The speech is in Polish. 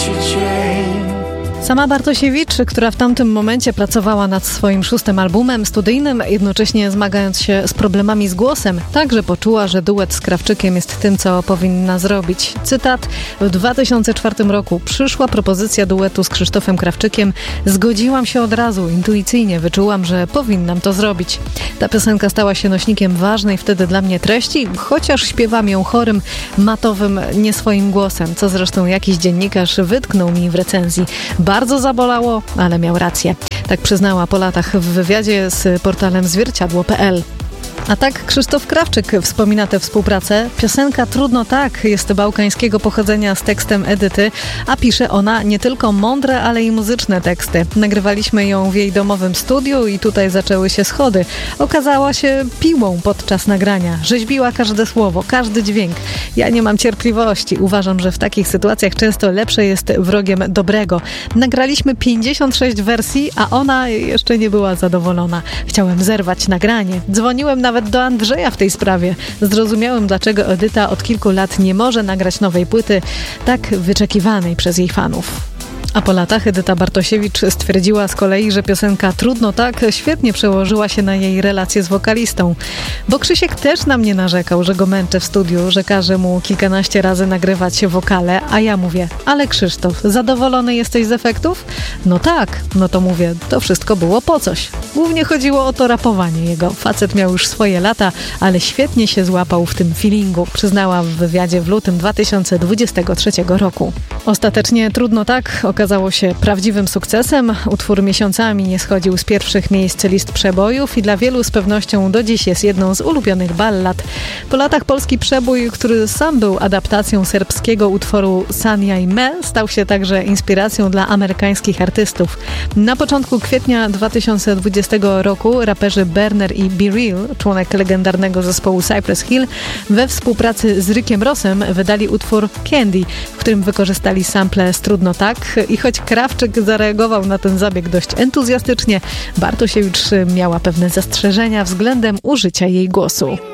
trzeci dzień. Sama Bartosiewicz, która w tamtym momencie pracowała nad swoim 6. albumem studyjnym, jednocześnie zmagając się z problemami z głosem, także poczuła, że duet z Krawczykiem jest tym, co powinna zrobić. Cytat: w 2004 roku przyszła propozycja duetu z Krzysztofem Krawczykiem. Zgodziłam się od razu, intuicyjnie wyczułam, że powinnam to zrobić. Ta piosenka stała się nośnikiem ważnej wtedy dla mnie treści, chociaż śpiewam ją chorym, matowym, nie swoim głosem, co zresztą jakiś dziennikarz wytknął mi w recenzji. Bardzo zabolało, ale miał rację. Tak przyznała po latach w wywiadzie z portalem zwierciadło.pl. A tak Krzysztof Krawczyk wspomina tę współpracę. Piosenka Trudno tak jest bałkańskiego pochodzenia z tekstem Edyty, a pisze ona nie tylko mądre, ale i muzyczne teksty. Nagrywaliśmy ją w jej domowym studiu i tutaj zaczęły się schody. Okazała się piłą podczas nagrania. Rzeźbiła każde słowo, każdy dźwięk. Ja nie mam cierpliwości. Uważam, że w takich sytuacjach często lepsze jest wrogiem dobrego. Nagraliśmy 56 wersji, a ona jeszcze nie była zadowolona. Chciałem zerwać nagranie. Dzwoniłem nawet do Andrzeja w tej sprawie. Zrozumiałem, dlaczego Edyta od kilku lat nie może nagrać nowej płyty, tak wyczekiwanej przez jej fanów. A po latach Edyta Bartosiewicz stwierdziła z kolei, że piosenka Trudno tak świetnie przełożyła się na jej relację z wokalistą. Bo Krzysiek też na mnie narzekał, że go męczę w studiu, że każe mu kilkanaście razy nagrywać wokale, a ja mówię: ale Krzysztof, zadowolony jesteś z efektów? No tak, no to mówię, to wszystko było po coś. Głównie chodziło o to rapowanie jego. Facet miał już swoje lata, ale świetnie się złapał w tym feelingu, przyznała w wywiadzie w lutym 2023 roku. Ostatecznie Trudno tak okazało się prawdziwym sukcesem. Utwór miesiącami nie schodził z pierwszych miejsc list przebojów i dla wielu z pewnością do dziś jest jedną z ulubionych ballad. Po latach polski przebój, który sam był adaptacją serbskiego utworu Sanja i Me, stał się także inspiracją dla amerykańskich artystów. Na początku kwietnia 2020 roku raperzy Berner i Be Real, członek legendarnego zespołu Cypress Hill, we współpracy z Rickiem Rossem wydali utwór Candy, w którym wykorzystali sample z Trudno tak. I choć Krawczyk zareagował na ten zabieg dość entuzjastycznie, Bartosiewicz miała pewne zastrzeżenia względem użycia jej głosu.